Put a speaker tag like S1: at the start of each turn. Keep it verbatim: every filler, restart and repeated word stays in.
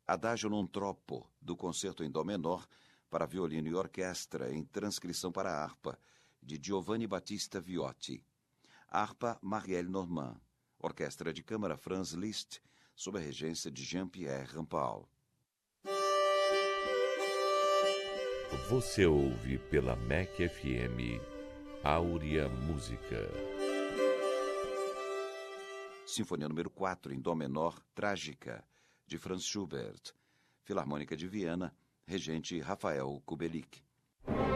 S1: Adagio non troppo, do Concerto em Dó menor, para violino e orquestra, em transcrição para harpa, de Giovanni Battista Viotti. Harpa Marielle Normand. Orquestra de Câmara Franz Liszt, sob a regência de Jean-Pierre Rampal.
S2: Você ouve pela M E C F M Áurea Música.
S1: Sinfonia número quatro, em Dó menor, Trágica, de Franz Schubert. Filarmônica de Viena, regente Rafael Kubelik.